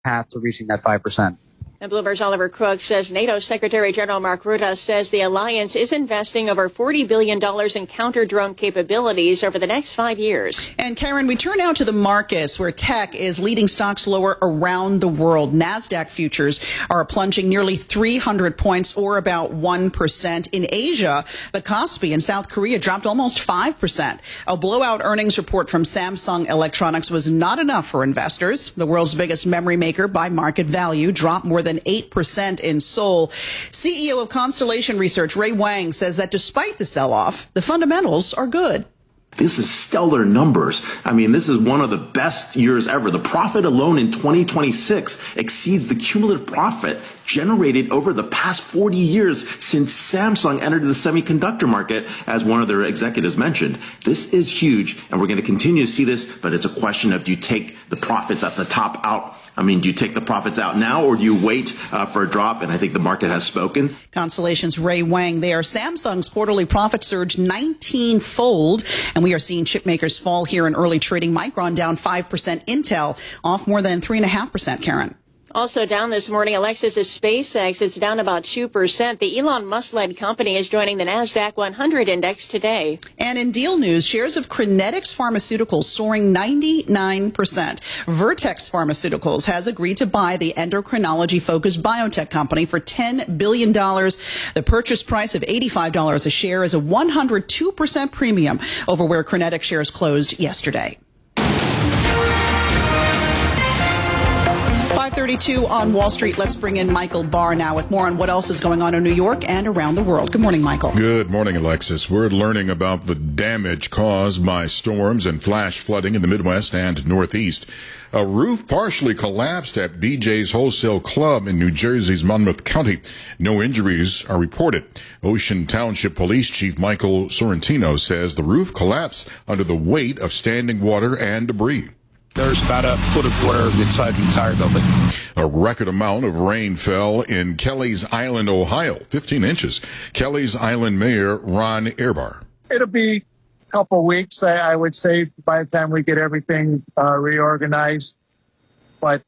path to reaching that 5%. And Bloomberg's Oliver Crook says NATO Secretary General Mark Rutte says the alliance is investing over $40 billion in counter-drone capabilities over the next 5 years. And Karen, we turn now to the markets where tech is leading stocks lower around the world. NASDAQ futures are plunging nearly 300 points or about 1%. In Asia, the Kospi in South Korea dropped almost 5%. A blowout earnings report from Samsung Electronics was not enough for investors. The world's biggest memory maker by market value dropped more than 8% in Seoul. CEO of Constellation Research, Ray Wang, says that despite the sell-off, the fundamentals are good. This is stellar numbers. I mean, this is one of the best years ever. The profit alone in 2026 exceeds the cumulative profit generated over the past 40 years since Samsung entered the semiconductor market, as one of their executives mentioned. This is huge, and we're going to continue to see this, but it's a question of, do you take the profits at the top out? I mean, do you take the profits out now, or do you wait for a drop? And I think the market has spoken. Constellation's Ray Wang there. Samsung's quarterly profit surged 19-fold, and we are seeing chip makers fall here in early trading. Micron down 5%, Intel off more than 3.5%, Karen. Also down this morning, Alexis's SpaceX. It's down about 2%. The Elon Musk-led company is joining the NASDAQ 100 index today. And in deal news, shares of Crinetics Pharmaceuticals soaring 99%. Vertex Pharmaceuticals has agreed to buy the endocrinology-focused biotech company for $10 billion. The purchase price of $85 a share is a 102% premium over where Crinetics shares closed yesterday. 5:32 on Wall Street. Let's bring in Michael Barr now with more on what else is going on in New York and around the world. Good morning, Michael. Good morning, Alexis. We're learning about the damage caused by storms and flash flooding in the Midwest and Northeast. A roof partially collapsed at BJ's Wholesale Club in New Jersey's Monmouth County. No injuries are reported. Ocean Township Police Chief Michael Sorrentino says the roof collapsed under the weight of standing water and debris. There's about a foot of water inside the entire building. A record amount of rain fell in Kelly's Island, Ohio, 15 inches. Kelly's Island Mayor Ron Ehrbar. It'll be a couple weeks, I would say, by the time we get everything reorganized. But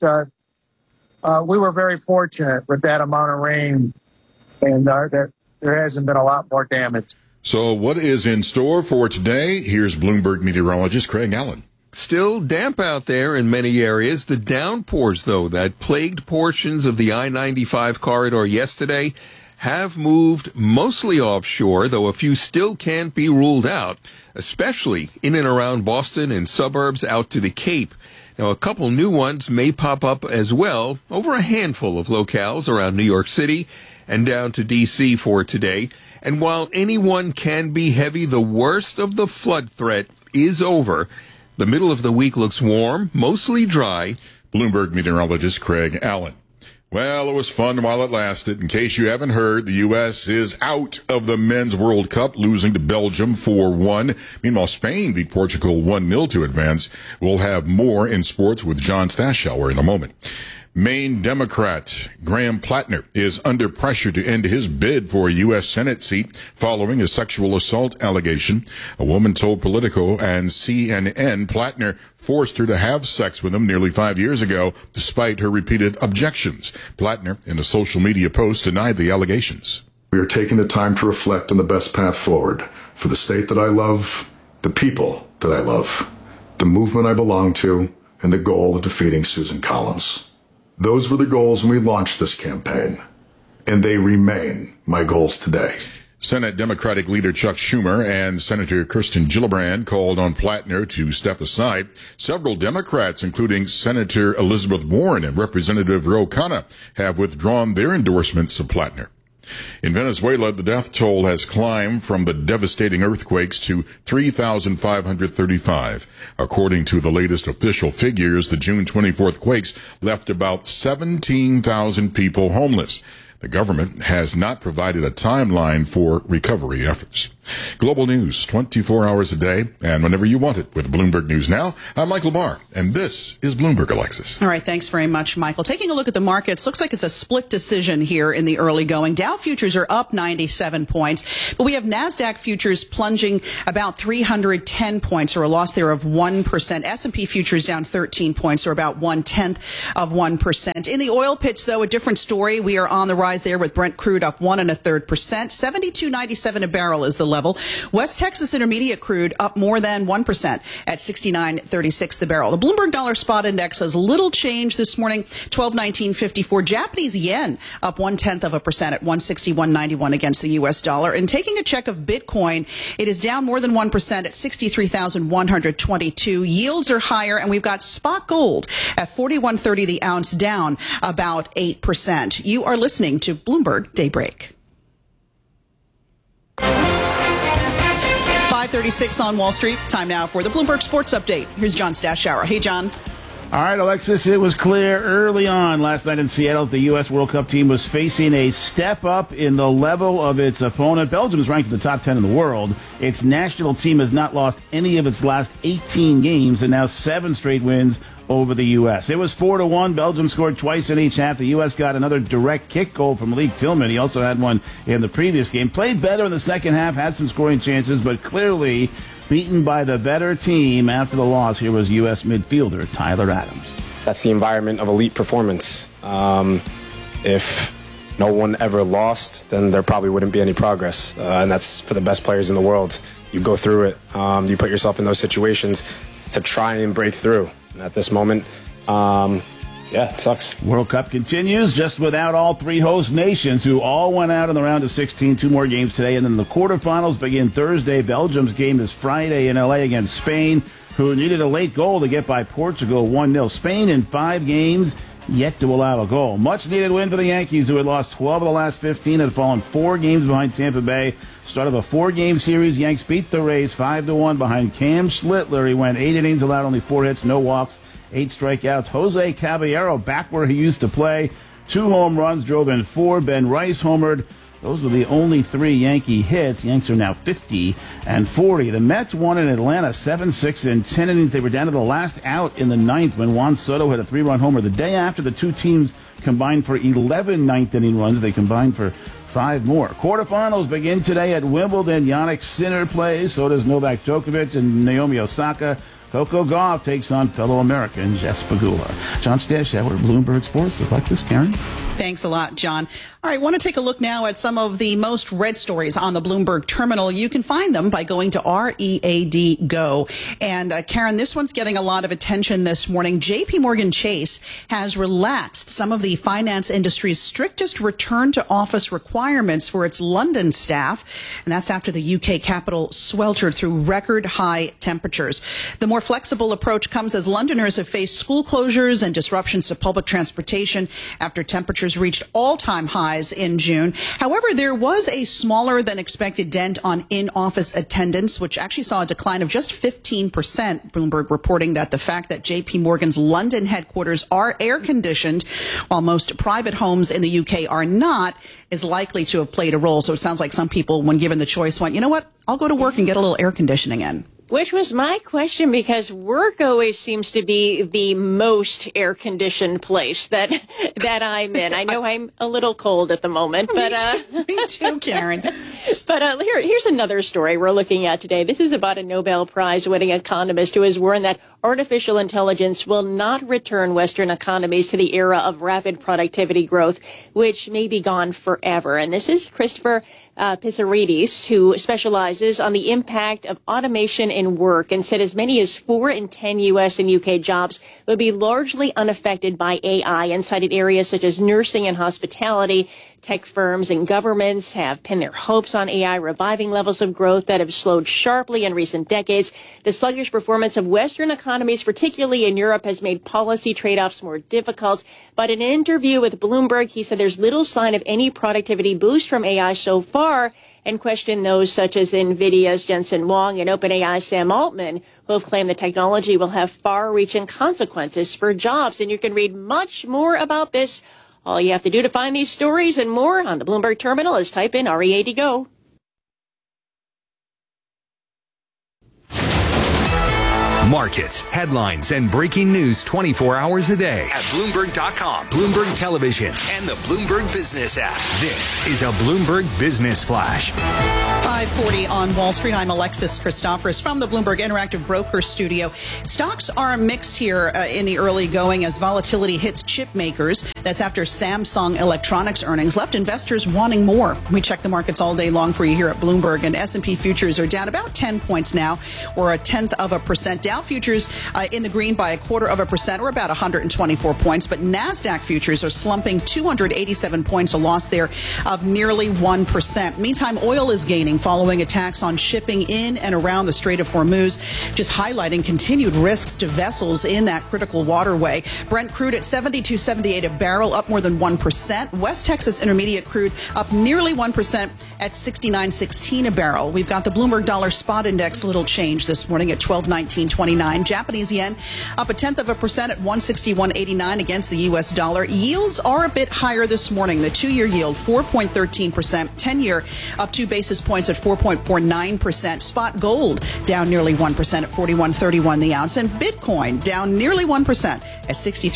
we were very fortunate with that amount of rain, and there hasn't been a lot more damage. So what is in store for today? Here's Bloomberg meteorologist Craig Allen. Still damp out there in many areas. The downpours, though, that plagued portions of the I-95 corridor yesterday have moved mostly offshore, though a few still can't be ruled out, especially in and around Boston and suburbs out to the Cape. Now, a couple new ones may pop up as well, over a handful of locales around New York City and down to D.C. for today. And while any one can be heavy, the worst of the flood threat is over. The middle of the week looks warm, mostly dry. Bloomberg meteorologist Craig Allen. Well, it was fun while it lasted. In case you haven't heard, the U.S. is out of the Men's World Cup, losing to Belgium 4-1. Meanwhile, Spain beat Portugal 1-0 to advance. We'll have more in sports with John Stashower in a moment. Maine Democrat Graham Plattner is under pressure to end his bid for a U.S. Senate seat following a sexual assault allegation. A woman told Politico and CNN Plattner forced her to have sex with him nearly 5 years ago, despite her repeated objections. Plattner, in a social media post, denied the allegations. We are taking the time to reflect on the best path forward for the state that I love, the people that I love, the movement I belong to, and the goal of defeating Susan Collins. Those were the goals when we launched this campaign, and they remain my goals today. Senate Democratic leader Chuck Schumer and Senator Kirsten Gillibrand called on Plattner to step aside. Several Democrats, including Senator Elizabeth Warren and Representative Ro Khanna, have withdrawn their endorsements of Plattner. In Venezuela, the death toll has climbed from the devastating earthquakes to 3,535. According to the latest official figures, the June 24th quakes left about 17,000 people homeless. The government has not provided a timeline for recovery efforts. Global news 24 hours a day and whenever you want it with Bloomberg News Now. I'm Michael Barr, and this is Bloomberg, Alexis. All right, thanks very much, Michael. Taking a look at the markets, looks like it's a split decision here in the early going. Dow futures are up 97 points, but we have NASDAQ futures plunging about 310 points, or a loss there of 1%. S&P futures down 13 points, or about 1/10 of 1%. In the oil pits, though, a different story. We are on the rise there with Brent crude up 1 1/3%. 72.97 a barrel is the level. West Texas Intermediate crude up more than 1% at 69.36 the barrel. The Bloomberg Dollar Spot Index has little change this morning, 1219.54. Japanese yen up 0.1% at 161.91 against the U.S. dollar. And taking a check of Bitcoin, it is down more than 1% at 63,122. Yields are higher, and we've got spot gold at 41.30 the ounce, down about 8%. You are listening to Bloomberg Daybreak. 5:36 on Wall Street. Time now for the Bloomberg Sports Update. Here's John Stashower. Hey, John. All right, Alexis, it was clear early on last night in Seattle that the U.S. World Cup team was facing a step up in the level of its opponent. Belgium is ranked in the top 10 in the world. Its national team has not lost any of its last 18 games and now 7 straight wins over the U.S. It was 4-1. Belgium scored twice in each half. The U.S. got another direct kick goal from Malik Tillman. He also had one in the previous game. Played better in the second half, had some scoring chances, but clearly beaten by the better team. After the loss, here was U.S. midfielder Tyler Adams. That's the environment of elite performance. If no one ever lost, then there probably wouldn't be any progress. And that's for the best players in the world. You go through it. You put yourself in those situations to try and break through. And at this moment, it sucks. World Cup continues just without all 3 host nations who all went out in the round of 16. 2 more games today, and then the quarterfinals begin Thursday. Belgium's game is Friday in L.A. against Spain, who needed a late goal to get by Portugal 1-0. Spain in 5 games, yet to allow a goal. Much needed win for the Yankees, who had lost 12 of the last 15 and had fallen 4 games behind Tampa Bay. Start of a 4-game series, Yanks beat the Rays 5-1 behind Cam Schlittler. He went 8 innings, allowed only 4 hits, no walks, 8 strikeouts. Jose Caballero back where he used to play. 2 home runs, drove in 4. Ben Rice homered. Those were the only 3 Yankee hits. Yanks are now 50-40. The Mets won in Atlanta 7-6 in 10 innings. They were down to the last out in the 9th when Juan Soto hit a 3-run homer. The day after, the 2 teams combined for 11 ninth-inning runs. They combined for 5 more. Quarterfinals begin today at Wimbledon. Jannik Sinner plays. So does Novak Djokovic and Naomi Osaka. Coco Gauff takes on fellow American Jess Pegula. John Stashower, Bloomberg Sports. Alexis, Karen. Thanks a lot, John. All right, want to take a look now at some of the most read stories on the Bloomberg terminal. You can find them by going to READ Go. And Karen, this one's getting a lot of attention this morning. JP Morgan Chase has relaxed some of the finance industry's strictest return to office requirements for its London staff. And that's after the UK capital sweltered through record high temperatures. The more flexible approach comes as Londoners have faced school closures and disruptions to public transportation after temperatures reached all-time highs in June. However, there was a smaller than expected dent on in-office attendance, which actually saw a decline of just 15%. Bloomberg reporting that the fact that JP Morgan's London headquarters are air-conditioned, while most private homes in the UK are not, is likely to have played a role. So it sounds like some people, when given the choice, went, you know what, I'll go to work and get a little air conditioning in. Which was my question, because work always seems to be the most air-conditioned place that I'm in. I know I'm a little cold at the moment, but me too, Karen. But here's another story we're looking at today. This is about a Nobel Prize-winning economist who has warned that artificial intelligence will not return Western economies to the era of rapid productivity growth, which may be gone forever. And this is Christopher Pissarides, who specializes on the impact of automation in work, and said as many as 4 in 10 U.S. and UK jobs will be largely unaffected by AI, and cited areas such as nursing and hospitality. Tech firms and governments have pinned their hopes on AI reviving levels of growth that have slowed sharply in recent decades. The sluggish performance of Western economies, particularly in Europe, has made policy trade-offs more difficult. But in an interview with Bloomberg, he said there's little sign of any productivity boost from AI so far, and questioned those such as NVIDIA's Jensen Huang and OpenAI's Sam Altman, who have claimed the technology will have far-reaching consequences for jobs. And you can read much more about this All you have to do to find these stories and more on the Bloomberg terminal is type in READ GO. Markets, headlines, and breaking news 24 hours a day at Bloomberg.com, Bloomberg Television, and the Bloomberg Business app. This is a Bloomberg Business Flash. 5:40 on Wall Street. I'm Alexis Christoforous from the Bloomberg Interactive Broker Studio. Stocks are mixed here in the early going as volatility hits chip makers. That's after Samsung Electronics earnings left investors wanting more. We check the markets all day long for you here at Bloomberg, and S&P futures are down about 10 points now, or 0.1%. Dow futures in the green by 0.25%, or about 124 points. But NASDAQ futures are slumping 287 points, a loss there of nearly 1%. Meantime, oil is gaining following attacks on shipping in and around the Strait of Hormuz, just highlighting continued risks to vessels in that critical waterway. Brent crude at $72.78 a barrel, up more than 1%. West Texas Intermediate crude up nearly 1% at $69.16 a barrel. We've got the Bloomberg Dollar Spot Index, little change this morning at 1219.29. Japanese yen up 0.1% at 161.89 against the U.S. dollar. Yields are a bit higher this morning. The 2-year yield 4.13%, 10-year up 2 basis points at 4.49%. Spot gold down nearly 1% at 41.31 the ounce, and Bitcoin down nearly 1% at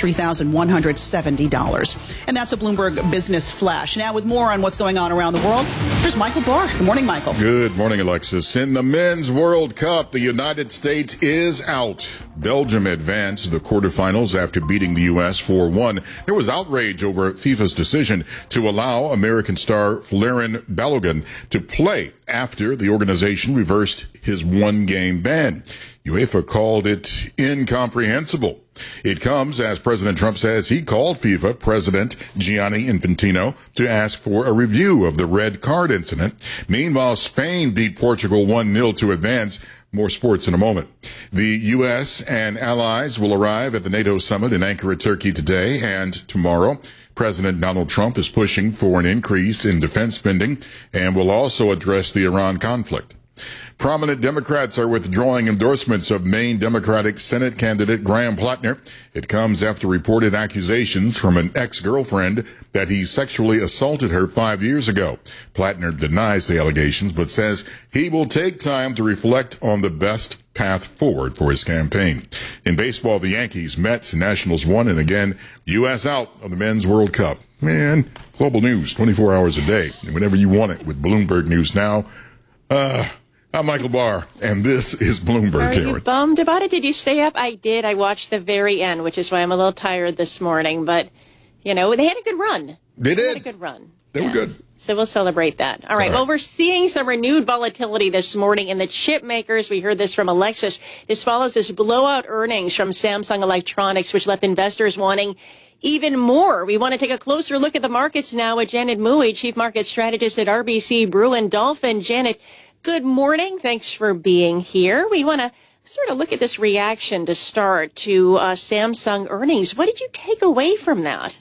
$63,170. And that's a Bloomberg Business Flash. Now, with more on what's going on around the world, here's Michael Barr. Good morning, Michael. Good morning, Alexis. In the Men's World Cup, the United States is out. Belgium advanced to the quarterfinals after beating the U.S. 4-1. There was outrage over FIFA's decision to allow American star Folarin Balogun to play after the organization reversed his one-game ban. UEFA called it incomprehensible. It comes as President Trump says he called FIFA President Gianni Infantino to ask for a review of the red card incident. Meanwhile, Spain beat Portugal 1-0 to advance. More sports in a moment. The U.S. and allies will arrive at the NATO summit in Ankara, Turkey today and tomorrow. President Donald Trump is pushing for an increase in defense spending and will also address the Iran conflict. Prominent Democrats are withdrawing endorsements of Maine Democratic Senate candidate Graham Plattner. It comes after reported accusations from an ex-girlfriend that he sexually assaulted her 5 years ago. Plattner denies the allegations, but says he will take time to reflect on the best path forward for his campaign. In baseball, the Yankees, Mets, and Nationals won, and again, U.S. out of the Men's World Cup. Man, global news, 24 hours a day, and whenever you want it with Bloomberg News Now. I'm Michael Barr, and this is Bloomberg. Are you bummed about it? Did you stay up? I did. I watched the very end, which is why I'm a little tired this morning. But, you know, they had a good run. They did. They had a good run. They were good. So we'll celebrate that. All right. Well, we're seeing some renewed volatility this morning in the chip makers. We heard this from Alexis. This follows this blowout earnings from Samsung Electronics, which left investors wanting even more. We want to take a closer look at the markets now with Janet Mui, Chief Market Strategist at RBC Brewin Dolphin. Janet, good morning. Thanks for being here. We want to sort of look at this reaction to start to Samsung earnings. What did you take away from that?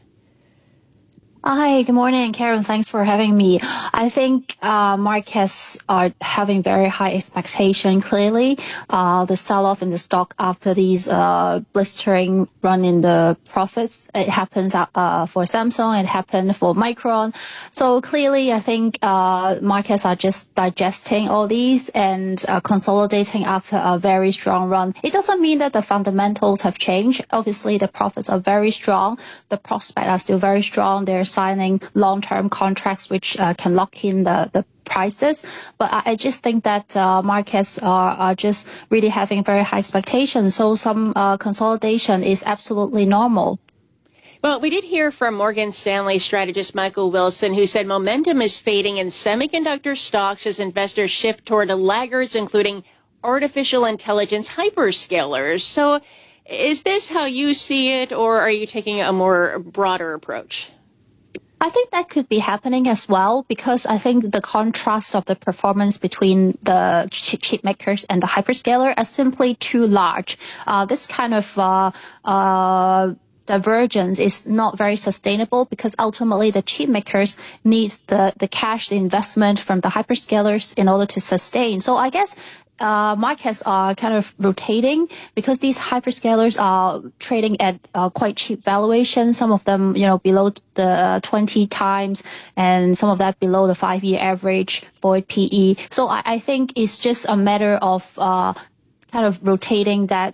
Hi, good morning, Karen. Thanks for having me. I think markets are having very high expectation. Clearly, the sell-off in the stock after these blistering run in the profits, it happens for Samsung, it happened for Micron. So clearly, I think markets are just digesting all these and consolidating after a very strong run. It doesn't mean that the fundamentals have changed. Obviously, the profits are very strong. The prospects are still very strong. They're signing long-term contracts which can lock in the prices. But I just think that markets are just really having very high expectations. So some consolidation is absolutely normal. Well, we did hear from Morgan Stanley strategist Michael Wilson, who said momentum is fading in semiconductor stocks as investors shift toward laggards, including artificial intelligence hyperscalers. So is this how you see it, or are you taking a more broader approach? I think that could be happening as well, because I think the contrast of the performance between the chip makers and the hyperscaler are simply too large. This kind of divergence is not very sustainable, because ultimately the chip makers need the cash, the investment from the hyperscalers in order to sustain. So I guess markets are kind of rotating because these hyperscalers are trading at quite cheap valuations. Some of them, below the 20 times, and some of that below the 5-year average for PE. So I think it's just a matter of kind of rotating that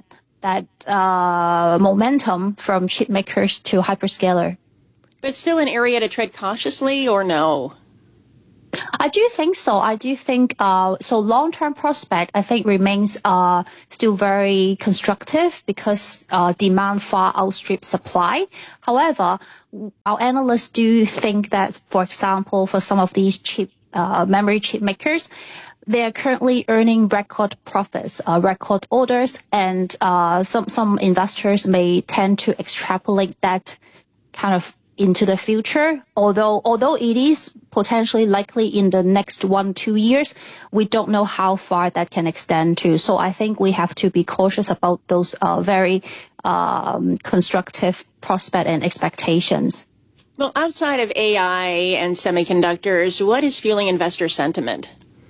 momentum from chip makers to hyperscaler. But still an area to tread cautiously, or no? I do think so. I do think so. Long-term prospect, I think, remains still very constructive because demand far outstrips supply. However, our analysts do think that, for example, for some of these memory chip makers, they are currently earning record profits, record orders, and some investors may tend to extrapolate that kind of into the future. Although it is potentially likely in the next 1-2 years, we don't know how far that can extend to. So I think we have to be cautious about those very constructive prospect and expectations. Well, outside of AI and semiconductors, what is fueling investor sentiment?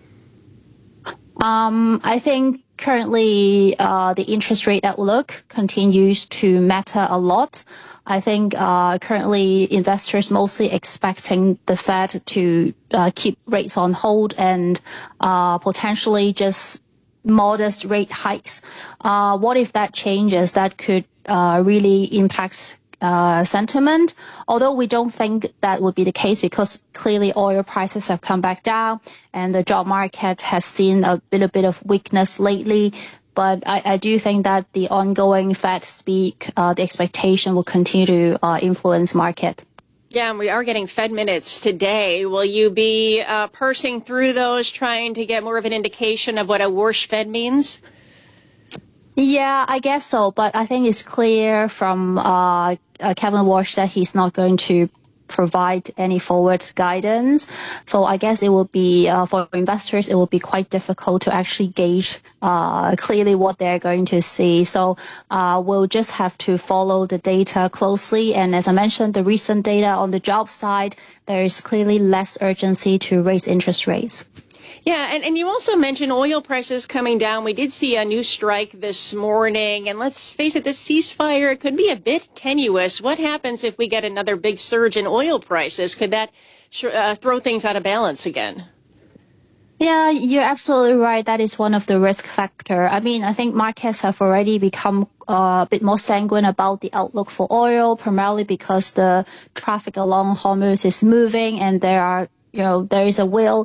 I think currently the interest rate outlook continues to matter a lot. I think currently investors mostly expecting the Fed to keep rates on hold and potentially just modest rate hikes. What if that changes? That could really impact sentiment, although we don't think that would be the case because clearly oil prices have come back down and the job market has seen a little bit of weakness lately. But I do think that the ongoing Fed speak, the expectation will continue to influence market. Yeah, and we are getting Fed minutes today. Will you be parsing through those, trying to get more of an indication of what a worse Fed means? Yeah, I guess so. But I think it's clear from Kevin Walsh that he's not going to provide any forward guidance. So I guess it will be, for investors, it will be quite difficult to actually gauge clearly what they're going to see. So we'll just have to follow the data closely. And as I mentioned, the recent data on the job side, there is clearly less urgency to raise interest rates. Yeah, and you also mentioned oil prices coming down. We did see a new strike this morning. And let's face it, this ceasefire could be a bit tenuous. What happens if we get another big surge in oil prices? Could that throw things out of balance again? Yeah, you're absolutely right. That is one of the risk factor. I mean, I think markets have already become a bit more sanguine about the outlook for oil, primarily because the traffic along Hormuz is moving and there is a will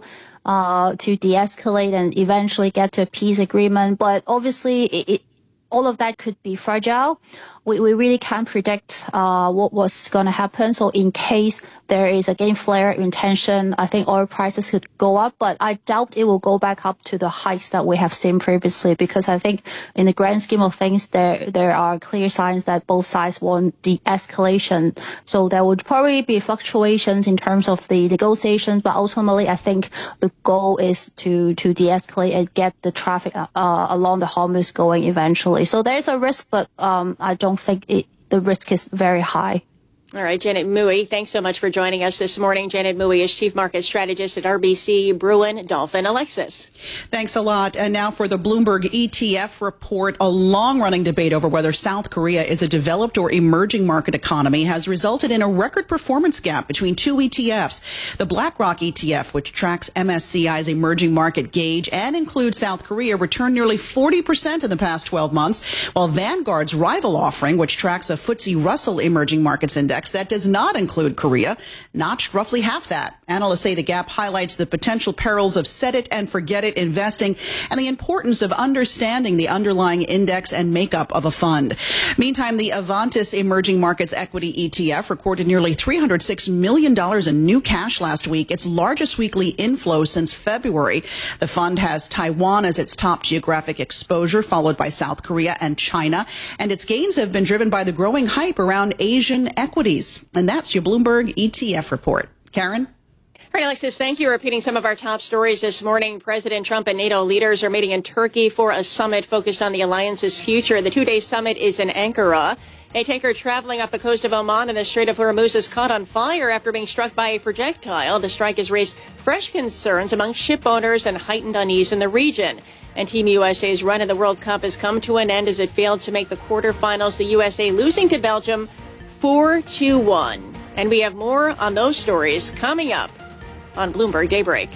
to de-escalate and eventually get to a peace agreement. But obviously, all of that could be fragile. We really can't predict what was going to happen. So in case there is again flare in tension, I think oil prices could go up, but I doubt it will go back up to the heights that we have seen previously, because I think in the grand scheme of things, there are clear signs that both sides want de-escalation. So there would probably be fluctuations in terms of the negotiations, but ultimately I think the goal is to de-escalate and get the traffic along the Hormuz going eventually. So there's a risk, but I don't think the risk is very high. All right, Janet Mui, thanks so much for joining us this morning. Janet Mui is Chief Market Strategist at RBC, Bruin, Dolphin, Alexis. Thanks a lot. And now for the Bloomberg ETF report, a long-running debate over whether South Korea is a developed or emerging market economy has resulted in a record performance gap between two ETFs. The BlackRock ETF, which tracks MSCI's emerging market gauge and includes South Korea, returned nearly 40% in the past 12 months, while Vanguard's rival offering, which tracks a FTSE Russell emerging markets index that does not include Korea, notched roughly half that. Analysts say the gap highlights the potential perils of set it and forget it investing and the importance of understanding the underlying index and makeup of a fund. Meantime, the Avantis Emerging Markets Equity ETF recorded nearly $306 million in new cash last week, its largest weekly inflow since February. The fund has Taiwan as its top geographic exposure, followed by South Korea and China, and its gains have been driven by the growing hype around Asian equities. And that's your Bloomberg ETF report. Karen? All right, Alexis, thank you. Repeating some of our top stories this morning. President Trump and NATO leaders are meeting in Turkey for a summit focused on the alliance's future. The two-day summit is in Ankara. A tanker traveling off the coast of Oman in the Strait of Hormuz is caught on fire after being struck by a projectile. The strike has raised fresh concerns among ship owners and heightened unease in the region. And Team USA's run in the World Cup has come to an end as it failed to make the quarterfinals, the USA losing to Belgium 4-1. And we have more on those stories coming up on Bloomberg Daybreak.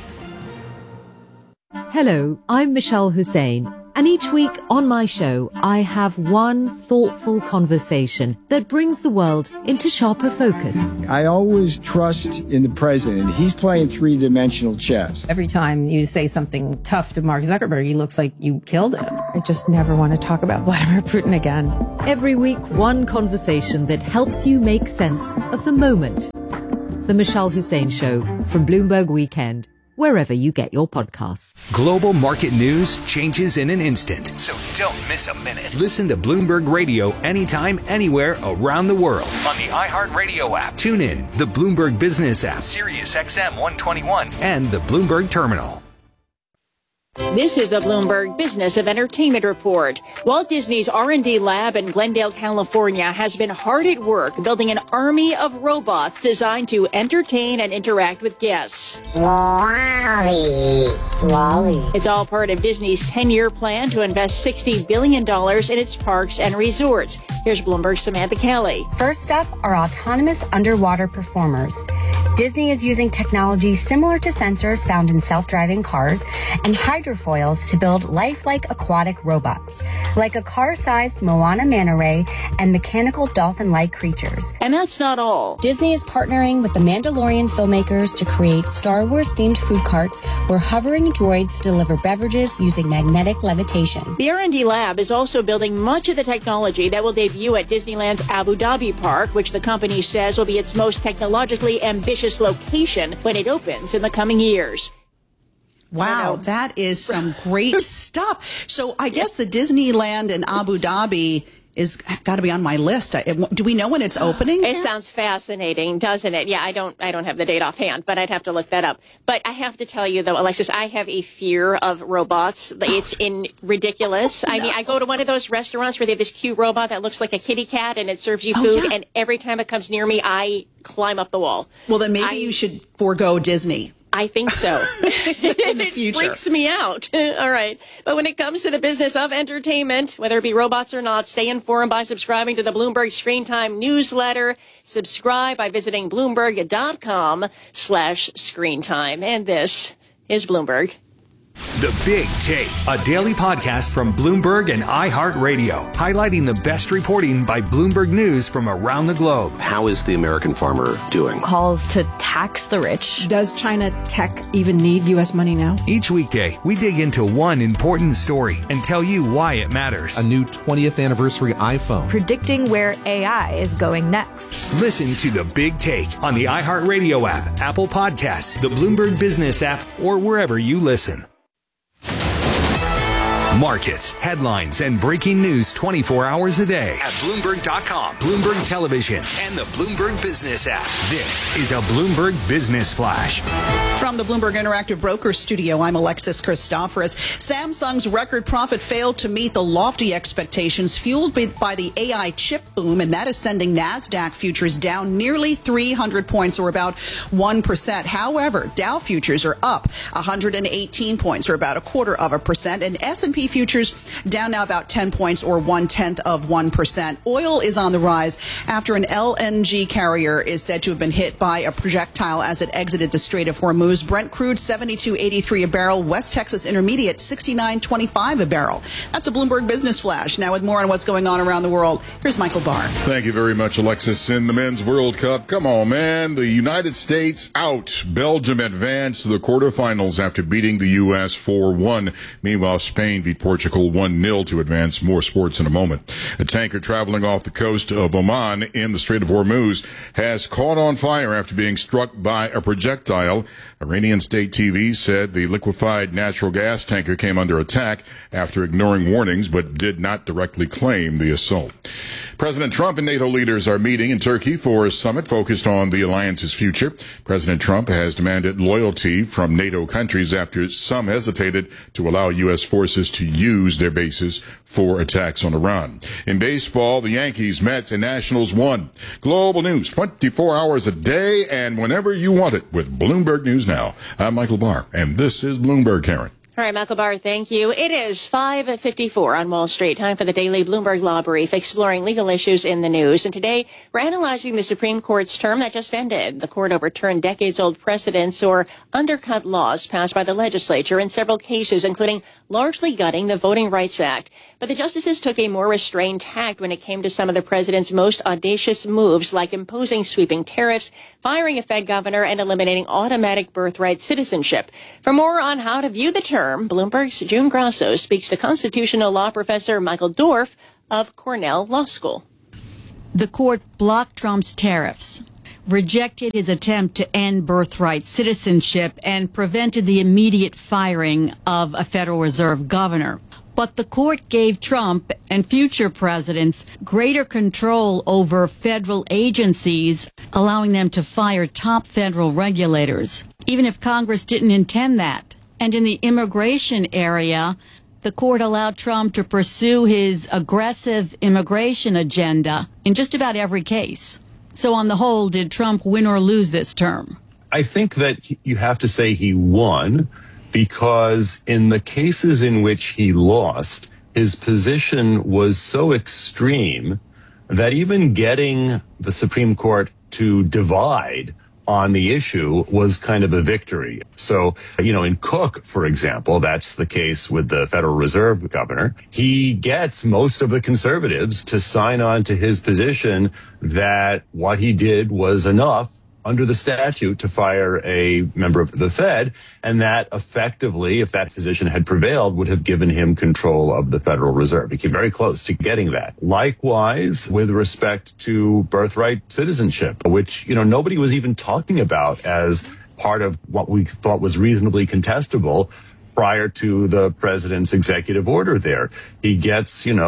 Hello, I'm Michelle Hussein. And each week on my show, I have one thoughtful conversation that brings the world into sharper focus. I always trust in the president. He's playing three-dimensional chess. Every time you say something tough to Mark Zuckerberg, he looks like you killed him. I just never want to talk about Vladimir Putin again. Every week, one conversation that helps you make sense of the moment. The Michelle Hussein Show from Bloomberg Weekend, wherever you get your podcasts. Global market news changes in an instant, so don't miss a minute. Listen to Bloomberg Radio anytime, anywhere around the world on the iHeartRadio app. Tune in, the Bloomberg Business app, Sirius XM 121, and the Bloomberg Terminal. This is the Bloomberg Business of Entertainment Report. Walt Disney's R&D lab in Glendale, California has been hard at work building an army of robots designed to entertain and interact with guests. Wally. It's all part of Disney's 10-year plan to invest $60 billion in its parks and resorts. Here's Bloomberg's Samantha Kelly. First up are autonomous underwater performers. Disney is using technology similar to sensors found in self-driving cars and hydrofoils to build lifelike aquatic robots, like a car-sized Moana manta ray and mechanical dolphin-like creatures. And that's not all. Disney is partnering with the Mandalorian filmmakers to create Star Wars-themed food carts where hovering droids deliver beverages using magnetic levitation. The R&D lab is also building much of the technology that will debut at Disneyland's Abu Dhabi park, which the company says will be its most technologically ambitious location when it opens in the coming years. Wow, that is some great stuff. So I guess the Disneyland in Abu Dhabi is got to be on my list. Do we know when it's opening? It sounds fascinating, doesn't it? Yeah, I don't have the date offhand, but I'd have to look that up. But I have to tell you though, Alexis, I have a fear of robots. It's ridiculous. No. I mean, I go to one of those restaurants where they have this cute robot that looks like a kitty cat and it serves you food, and every time it comes near me, I climb up the wall. Well, then maybe you should forego Disney. I think so. In the future. It freaks me out. All right. But when it comes to the business of entertainment, whether it be robots or not, stay informed by subscribing to the Bloomberg Screen Time newsletter. Subscribe by visiting Bloomberg.com/screentime. And this is Bloomberg. The Big Take, a daily podcast from Bloomberg and iHeartRadio, highlighting the best reporting by Bloomberg News from around the globe. How is the American farmer doing? Calls to tax the rich. Does China tech even need U.S. money now? Each weekday, we dig into one important story and tell you why it matters. A new 20th anniversary iPhone. Predicting where AI is going next. Listen to The Big Take on the iHeartRadio app, Apple Podcasts, the Bloomberg Business app, or wherever you listen. Markets, headlines, and breaking news 24 hours a day at Bloomberg.com, Bloomberg Television, and the Bloomberg Business app. This is a Bloomberg Business Flash. From the Bloomberg Interactive Brokers Studio, I'm Alexis Christoforous. Samsung's record profit failed to meet the lofty expectations fueled by the AI chip boom, and that is sending NASDAQ futures down nearly 300 points, or about 1%. However, Dow futures are up 118 points, or about 0.25%, and S&P futures down now about 10 points, or 0.1%. Oil is on the rise after an LNG carrier is said to have been hit by a projectile as it exited the Strait of Hormuz. Brent crude $72.83 a barrel. West Texas Intermediate $69.25 a barrel. That's a Bloomberg Business Flash. Now with more on what's going on around the world, here's Michael Barr. Thank you very much, Alexis. In the Men's World Cup, come on, man. The United States out. Belgium advanced to the quarterfinals after beating the U.S. 4-1. Meanwhile, Spain beat Portugal 1-0 to advance. More sports in a moment. A tanker traveling off the coast of Oman in the Strait of Hormuz has caught on fire after being struck by a projectile. Iranian state TV said the liquefied natural gas tanker came under attack after ignoring warnings, but did not directly claim the assault. President Trump and NATO leaders are meeting in Turkey for a summit focused on the alliance's future. President Trump has demanded loyalty from NATO countries after some hesitated to allow U.S. forces to use their bases for attacks on Iran. In baseball, the Yankees, Mets, and Nationals won. Global news 24 hours a day and whenever you want it with Bloomberg News Now. I'm Michael Barr, and this is Bloomberg, Karen. All right, Michael Barr, thank you. It is 5:54 on Wall Street. Time for the daily Bloomberg Law Brief, exploring legal issues in the news. And today, we're analyzing the Supreme Court's term that just ended. The court overturned decades-old precedents or undercut laws passed by the legislature in several cases, including largely gutting the Voting Rights Act. But the justices took a more restrained tact when it came to some of the president's most audacious moves, like imposing sweeping tariffs, firing a Fed governor, and eliminating automatic birthright citizenship. For more on how to view the term, Bloomberg's June Grasso speaks to constitutional law professor Michael Dorf of Cornell Law School. The court blocked Trump's tariffs, rejected his attempt to end birthright citizenship, and prevented the immediate firing of a Federal Reserve governor. But the court gave Trump and future presidents greater control over federal agencies, allowing them to fire top federal regulators, even if Congress didn't intend that. And in the immigration area, the court allowed Trump to pursue his aggressive immigration agenda in just about every case. So on the whole, did Trump win or lose this term? I think that you have to say he won, because in the cases in which he lost, his position was so extreme that even getting the Supreme Court to divide on the issue was kind of a victory. So, in Cook, for example, that's the case with the Federal Reserve governor. He gets most of the conservatives to sign on to his position that what he did was enough under the statute to fire a member of the Fed, and that effectively, if that position had prevailed, would have given him control of the Federal Reserve. He came very close to getting that. Likewise, with respect to birthright citizenship, which, nobody was even talking about as part of what we thought was reasonably contestable prior to the president's executive order there. He gets, a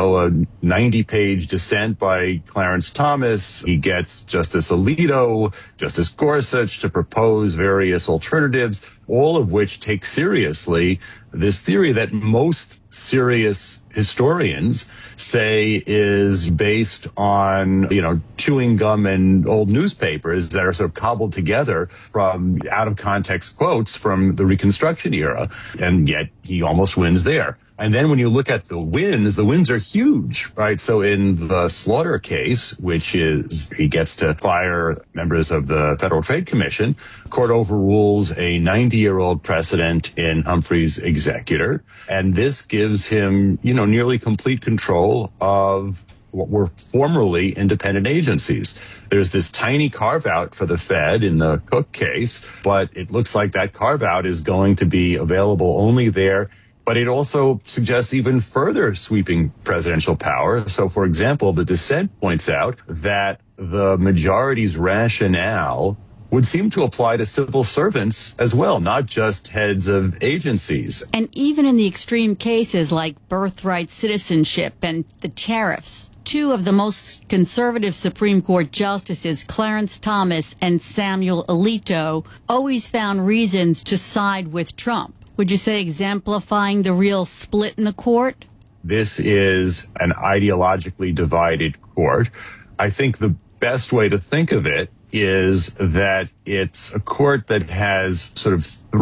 90-page dissent by Clarence Thomas. He gets Justice Alito, Justice Gorsuch to propose various alternatives, all of which take seriously this theory that most serious historians say is based on, chewing gum and old newspapers that are sort of cobbled together from out of context quotes from the Reconstruction era. And yet he almost wins there. And then when you look at the wins are huge, right? So in the Slaughter case, which is he gets to fire members of the Federal Trade Commission, court overrules a 90-year-old precedent in Humphrey's executor. And this gives him, nearly complete control of what were formerly independent agencies. There's this tiny carve-out for the Fed in the Cook case, but it looks like that carve-out is going to be available only there. But it also suggests even further sweeping presidential power. So, for example, the dissent points out that the majority's rationale would seem to apply to civil servants as well, not just heads of agencies. And even in the extreme cases like birthright citizenship and the tariffs, two of the most conservative Supreme Court justices, Clarence Thomas and Samuel Alito, always found reasons to side with Trump. Would you say exemplifying the real split in the court? This is an ideologically divided court. I think the best way to think of it is that it's a court that has sort of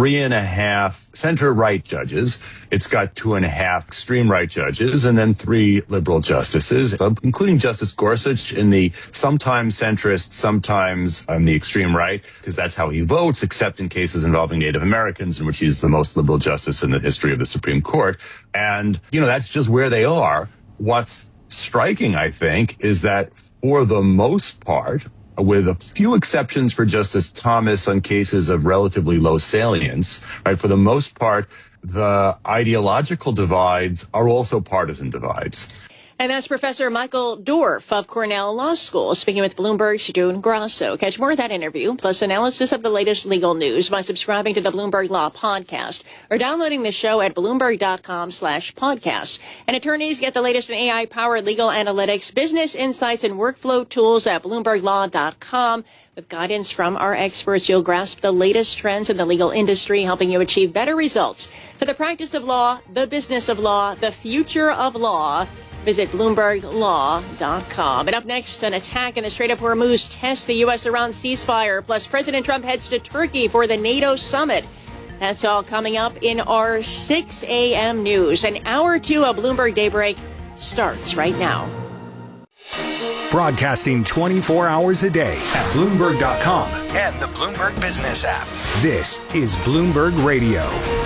3.5 center-right judges. It's got 2.5 extreme-right judges, and then 3 liberal justices, including Justice Gorsuch in the sometimes centrist, sometimes on the extreme right, because that's how he votes, except in cases involving Native Americans, in which he's the most liberal justice in the history of the Supreme Court. And, that's just where they are. What's striking, I think, is that for the most part, with a few exceptions for Justice Thomas on cases of relatively low salience, right? For the most part, the ideological divides are also partisan divides. And that's Professor Michael Dorf of Cornell Law School speaking with Bloomberg's June Grasso. Catch more of that interview, plus analysis of the latest legal news by subscribing to the Bloomberg Law Podcast or downloading the show at Bloomberg.com/podcast. And attorneys get the latest in AI-powered legal analytics, business insights, and workflow tools at BloombergLaw.com. With guidance from our experts, you'll grasp the latest trends in the legal industry, helping you achieve better results for the practice of law, the business of law, the future of law. Visit BloombergLaw.com. And up next, an attack in the Strait of Hormuz tests the U.S.-Iran ceasefire. Plus, President Trump heads to Turkey for the NATO summit. That's all coming up in our 6 a.m. news. And Hour 2 of Bloomberg Daybreak starts right now. Broadcasting 24 hours a day at Bloomberg.com and the Bloomberg Business app. This is Bloomberg Radio.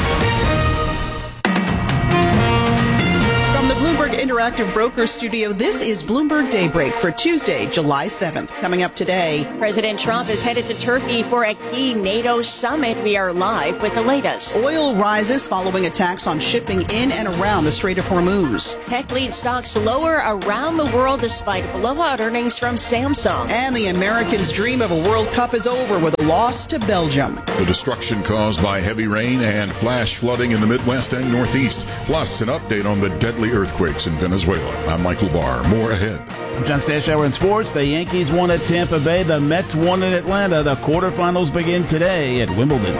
From the Bloomberg Interactive Broker Studio, this is Bloomberg Daybreak for Tuesday, July 7th. Coming up today, President Trump is headed to Turkey for a key NATO summit. We are live with the latest. Oil rises following attacks on shipping in and around the Strait of Hormuz. Tech lead stocks lower around the world despite blowout earnings from Samsung. And the Americans' dream of a World Cup is over with a loss to Belgium. The destruction caused by heavy rain and flash flooding in the Midwest and Northeast. Plus, an update on the deadly earthquakes in Venezuela. I'm Michael Barr. More ahead. I'm John Stashower in sports. The Yankees won at Tampa Bay. The Mets won in Atlanta. The quarterfinals begin today at Wimbledon.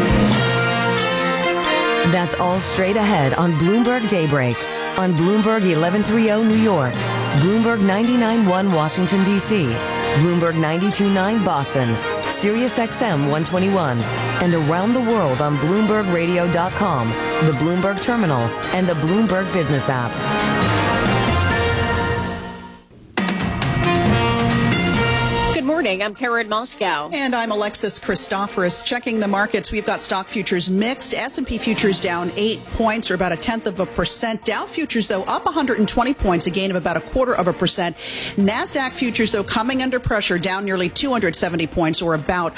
That's all straight ahead on Bloomberg Daybreak. On Bloomberg 1130 New York, Bloomberg 99.1 Washington, D.C., Bloomberg 92.9 Boston, Sirius XM 121, and around the world on BloombergRadio.com, the Bloomberg Terminal, and the Bloomberg Business app. Good morning. I'm Karen Moscow. And I'm Alexis Christoforous. Checking the markets, we've got stock futures mixed. S&P futures down 8 points, or about 0.1%. Dow futures, though, up 120 points, a gain of about 0.25%. NASDAQ futures, though, coming under pressure, down nearly 270 points, or about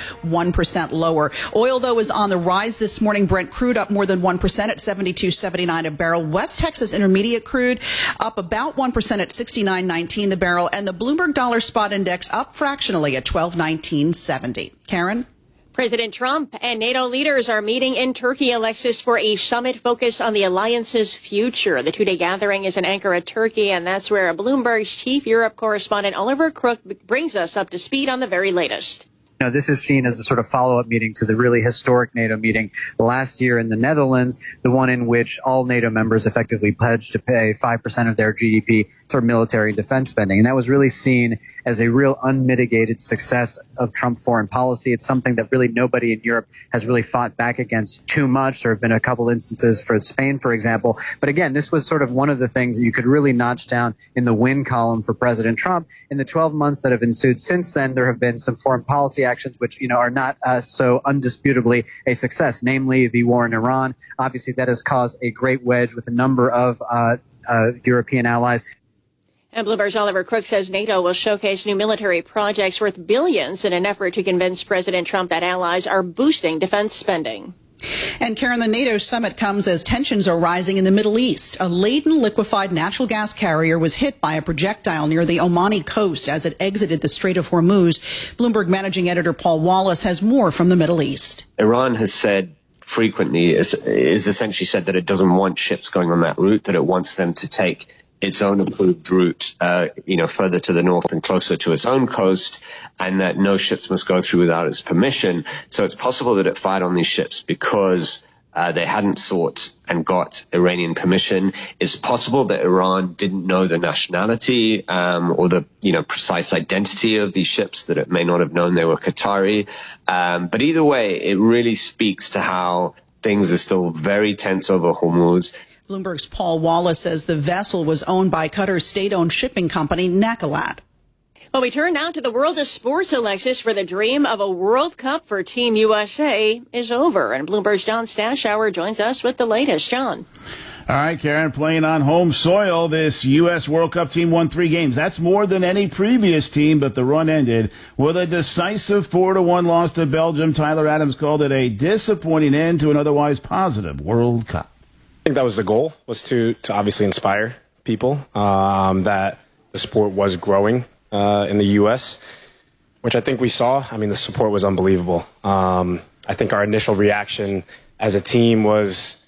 1% lower. Oil, though, is on the rise this morning. Brent crude up more than 1% at $72.79 a barrel. West Texas Intermediate crude up about 1% at $69.19 the barrel. And the Bloomberg Dollar Spot Index up fractionally at 1219.70. Karen? President Trump and NATO leaders are meeting in Turkey, Alexis, for a summit focused on the alliance's future. The two-day gathering is in Ankara, Turkey, and that's where Bloomberg's chief Europe correspondent Oliver Crook brings us up to speed on the very latest. Now, this is seen as a sort of follow-up meeting to the really historic NATO meeting last year in the Netherlands, the one in which all NATO members effectively pledged to pay 5% of their GDP for military and defense spending. And that was really seen as a real unmitigated success of Trump foreign policy. It's something that really nobody in Europe has really fought back against too much. There have been a couple instances for Spain, for example. But again, this was sort of one of the things that you could really notch down in the win column for President Trump. In the 12 months that have ensued since then, there have been some foreign policy actions which, are not so undisputably a success, namely the war in Iran. Obviously, that has caused a great wedge with a number of European allies. And Bloomberg's Oliver Crook says NATO will showcase new military projects worth billions in an effort to convince President Trump that allies are boosting defense spending. And Karen, the NATO summit comes as tensions are rising in the Middle East. A laden liquefied natural gas carrier was hit by a projectile near the Omani coast as it exited the Strait of Hormuz. Bloomberg managing editor Paul Wallace has more from the Middle East. Iran has said frequently, is essentially said that it doesn't want ships going on that route, that it wants them to take its own approved route, further to the north and closer to its own coast, and that no ships must go through without its permission. So it's possible that it fired on these ships because they hadn't sought and got Iranian permission. It's possible that Iran didn't know the nationality or the precise identity of these ships, that it may not have known they were Qatari. But either way, it really speaks to how things are still very tense over Hormuz. Bloomberg's Paul Wallace says the vessel was owned by Qatar's state-owned shipping company, Nakilat. Well, we turn now to the world of sports, Alexis, where the dream of a World Cup for Team USA is over. And Bloomberg's John Stashower joins us with the latest. John. All right, Karen, playing on home soil, this U.S. World Cup team won 3 games. That's more than any previous team, but the run ended with a decisive 4-1 loss to Belgium. Tyler Adams called it a disappointing end to an otherwise positive World Cup. I think that was the goal, was to obviously inspire people that the sport was growing in the U.S., which I think we saw. I mean, the support was unbelievable. I think our initial reaction as a team was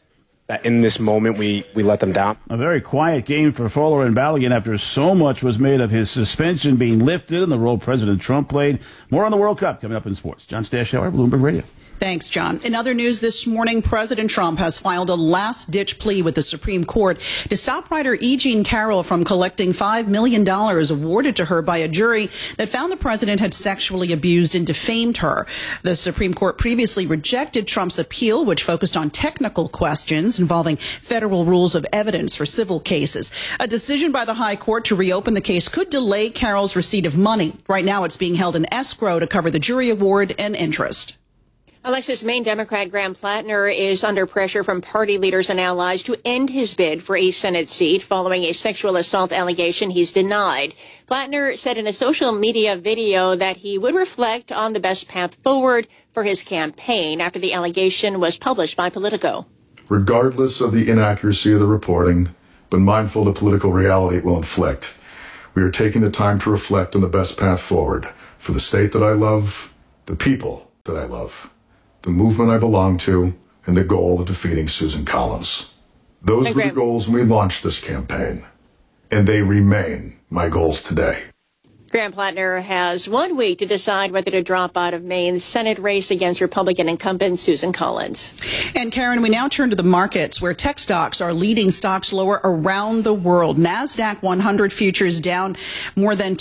that in this moment we let them down. A very quiet game for Fuller and Balogun after so much was made of his suspension being lifted and the role President Trump played. More on the World Cup coming up in sports. John Stashower, Bloomberg Radio. Thanks, John. In other news this morning, President Trump has filed a last-ditch plea with the Supreme Court to stop writer E. Jean Carroll from collecting $5 million awarded to her by a jury that found the president had sexually abused and defamed her. The Supreme Court previously rejected Trump's appeal, which focused on technical questions involving federal rules of evidence for civil cases. A decision by the High Court to reopen the case could delay Carroll's receipt of money. Right now, it's being held in escrow to cover the jury award and interest. Alexis, Maine Democrat Graham Plattner is under pressure from party leaders and allies to end his bid for a Senate seat following a sexual assault allegation he's denied. Plattner said in a social media video that he would reflect on the best path forward for his campaign after the allegation was published by Politico. Regardless of the inaccuracy of the reporting, but mindful of the political reality it will inflict, we are taking the time to reflect on the best path forward for the state that I love, the people that I love, the movement I belong to, and the goal of defeating Susan Collins. Those were the goals when we launched this campaign, and they remain my goals today. Graham Plattner has 1 week to decide whether to drop out of Maine's Senate race against Republican incumbent Susan Collins. And Karen, we now turn to the markets where tech stocks are leading stocks lower around the world. NASDAQ 100 futures down more than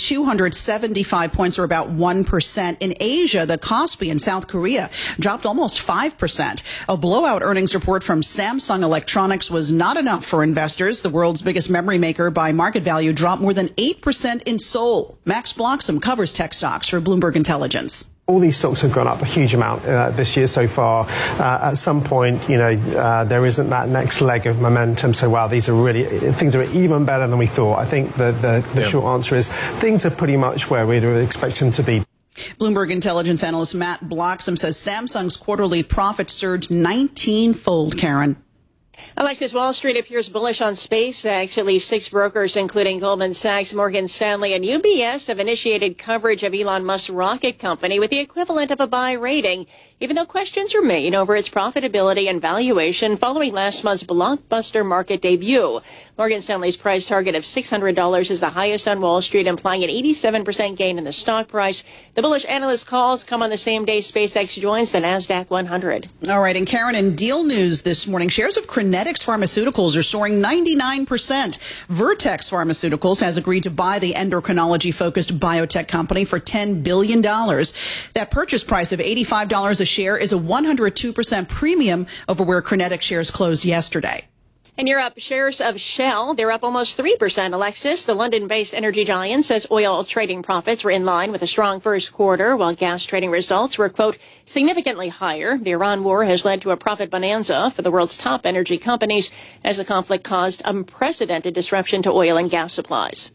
275 points, or about 1%. In Asia, the Kospi in South Korea dropped almost 5%. A blowout earnings report from Samsung Electronics was not enough for investors. The world's biggest memory maker by market value dropped more than 8% in Seoul. Max Bloxham covers tech stocks for Bloomberg Intelligence. All these stocks have gone up a huge amount this year so far. At some point, there isn't that next leg of momentum. So, wow, things are even better than we thought. I think the short answer is things are pretty much where we'd expect them to be. Bloomberg Intelligence analyst Matt Bloxham says Samsung's quarterly profit surged 19-fold, Karen. Alexis, Wall Street appears bullish on SpaceX. At least 6 brokers, including Goldman Sachs, Morgan Stanley, and UBS, have initiated coverage of Elon Musk's rocket company with the equivalent of a buy rating, even though questions remain over its profitability and valuation following last month's blockbuster market debut. Morgan Stanley's price target of $600 is the highest on Wall Street, implying an 87% gain in the stock price. The bullish analyst calls come on the same day SpaceX joins the NASDAQ 100. All right, and Karen, in deal news this morning, shares of Crinetics Pharmaceuticals are soaring 99%. Vertex Pharmaceuticals has agreed to buy the endocrinology-focused biotech company for $10 billion. That purchase price of $85 a share is a 102% premium over where Crinetics shares closed yesterday. In Europe, shares of Shell, they're up almost 3%, Alexis. The London-based energy giant says oil trading profits were in line with a strong first quarter, while gas trading results were, quote, significantly higher. The Iran war has led to a profit bonanza for the world's top energy companies as the conflict caused unprecedented disruption to oil and gas supplies.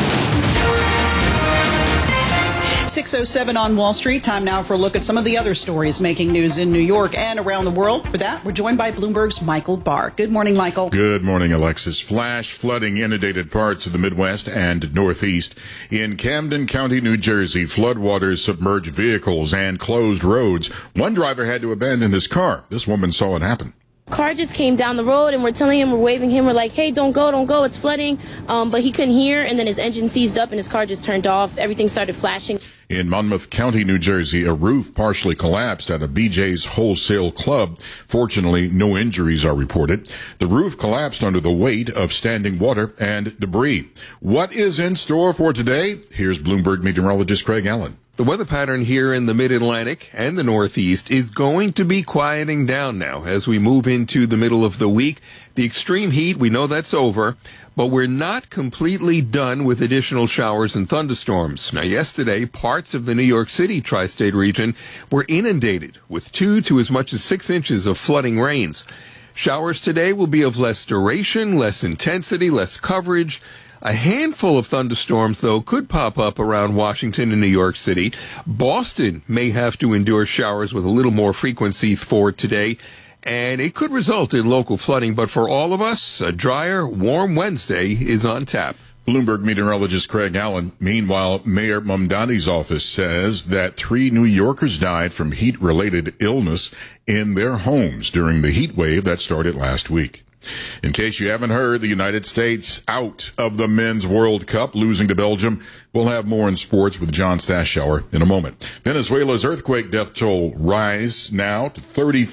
6:07 on Wall Street. Time now for a look at some of the other stories making news in New York and around the world. For that, we're joined by Bloomberg's Michael Barr. Good morning, Michael. Good morning, Alexis. Flash flooding inundated parts of the Midwest and Northeast. In Camden County, New Jersey, floodwaters submerged vehicles and closed roads. One driver had to abandon his car. This woman saw it happen. Car just came down the road and we're telling him, we're waving him, we're like, hey, don't go, it's flooding. But he couldn't hear, and then his engine seized up and his car just turned off. Everything started flashing. In Monmouth County, New Jersey, a roof partially collapsed at a BJ's Wholesale Club. Fortunately, no injuries are reported. The roof collapsed under the weight of standing water and debris. What is in store for today? Here's Bloomberg meteorologist Craig Allen. The weather pattern here in the Mid-Atlantic and the Northeast is going to be quieting down now as we move into the middle of the week. The extreme heat, we know that's over, but we're not completely done with additional showers and thunderstorms. Now, yesterday, parts of the New York City tri-state region were inundated with 2 to as much as 6 inches of flooding rains. Showers today will be of less duration, less intensity, less coverage. A handful of thunderstorms, though, could pop up around Washington and New York City. Boston may have to endure showers with a little more frequency for today, and it could result in local flooding. But for all of us, a drier, warm Wednesday is on tap. Bloomberg meteorologist Craig Allen. Meanwhile, Mayor Mamdani's office says that 3 New Yorkers died from heat-related illness in their homes during the heat wave that started last week. In case you haven't heard, the United States out of the Men's World Cup, losing to Belgium. We'll have more in sports with John Stashower in a moment. Venezuela's earthquake death toll rise now to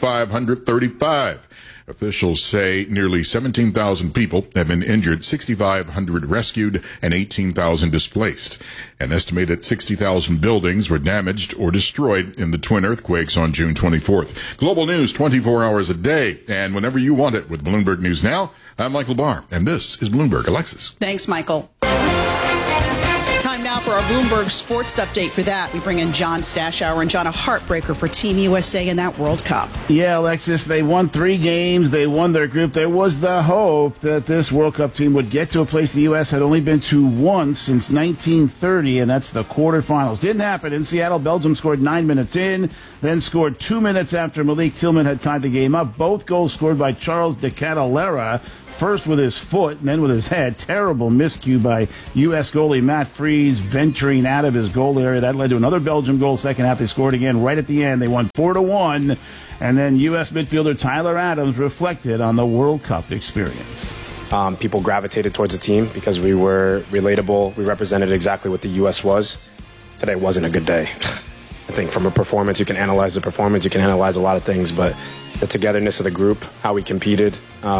3,535. Officials say nearly 17,000 people have been injured, 6,500 rescued, and 18,000 displaced. An estimated 60,000 buildings were damaged or destroyed in the twin earthquakes on June 24th. Global news 24 hours a day, and whenever you want it with Bloomberg News Now. I'm Michael Barr, and this is Bloomberg. Alexis. Thanks, Michael. Time now for our Bloomberg Sports Update. For that, we bring in John Stashower. And John, a heartbreaker for Team USA in that World Cup. Yeah, Alexis, they won 3 games. They won their group. There was the hope that this World Cup team would get to a place the U.S. had only been to once since 1930, and that's the quarterfinals. Didn't happen. In Seattle, Belgium scored 9 minutes in, then scored 2 minutes after Malik Tillman had tied the game up. Both goals scored by Charles de Catalera. First with his foot and then with his head. Terrible miscue by U.S. goalie Matt Freese venturing out of his goal area. That led to another Belgium goal. Second half, they scored again right at the end. They won 4-1. And then U.S. midfielder Tyler Adams reflected on the World Cup experience. People gravitated towards the team because we were relatable. We represented exactly what the U.S. was. Today wasn't a good day. I think from a performance, you can analyze the performance. You can analyze a lot of things. But the togetherness of the group, how we competed,